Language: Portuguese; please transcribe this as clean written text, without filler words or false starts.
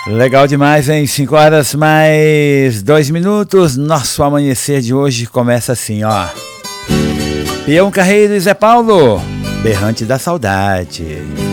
Legal demais, hein? 5 horas mais 2 minutos. Nosso amanhecer de hoje começa assim, ó. Peão Carreiro e Zé Paulo, Berrante da Saudade.